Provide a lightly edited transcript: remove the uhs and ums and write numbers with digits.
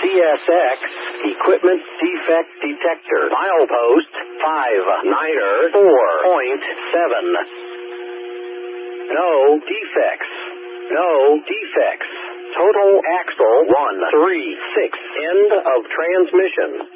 CSX Equipment Defect Detector. Milepost 59er 4.7. No defects. No defects. Total axle 136. End of transmission.